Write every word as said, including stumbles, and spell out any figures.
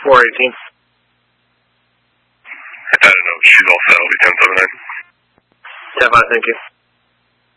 four eighteen. I don't know. She's all set. I'll be ten seven nine. ten five, thank you.